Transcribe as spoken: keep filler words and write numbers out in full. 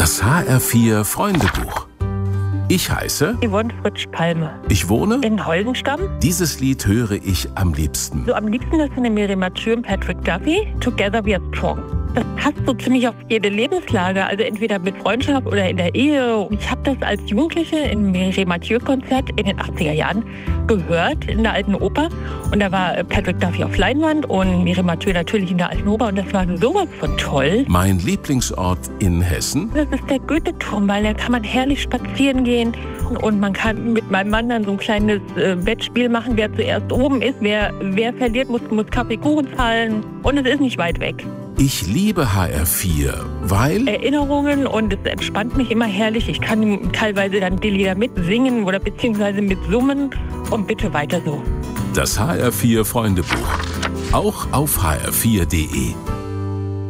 Das H R vier Freundebuch. Ich heiße Yvonne Fritsch-Palme. Ich wohne In Holdenstamm. Dieses Lied höre ich am liebsten. So am liebsten ist eine Miriam Mathieu und Patrick Duffy, Together We Are Strong. Das passt so ziemlich auf jede Lebenslage, also entweder mit Freundschaft oder in der Ehe. Ich habe das als Jugendliche im Miriam Mathieu-Konzert in den achtziger Jahren gehört, in der Alten Oper. Und da war Patrick Duffy auf Leinwand und Miriam Mathieu natürlich in der Alten Oper. Und das war sowas von toll. Mein Lieblingsort in Hessen? Das ist der Goethe-Turm, weil da kann man herrlich spazieren gehen. Und man kann mit meinem Mann dann so ein kleines äh, Wettspiel machen, wer zuerst oben ist. Wer, wer verliert, muss, muss Kaffeekuchen zahlen. Und es ist nicht weit weg. Ich liebe H R vier, weil... Erinnerungen und es entspannt mich immer herrlich. Ich kann teilweise dann die Lieder mitsingen oder beziehungsweise mitsummen und bitte weiter so. Das H R vier Freundebuch. Auch auf h r vier punkt de.